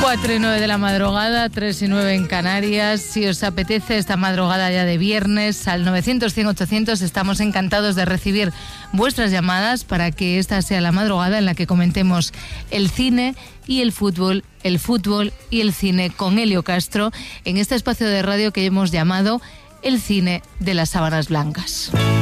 4:09 de la madrugada, 3:09 en Canarias. Si os apetece esta madrugada ya de viernes, al 900-100-800 estamos encantados de recibir vuestras llamadas para que esta sea la madrugada en la que comentemos el cine y el fútbol y el cine con Elio Castro en este espacio de radio que hemos llamado El Cine de las Sábanas Blancas.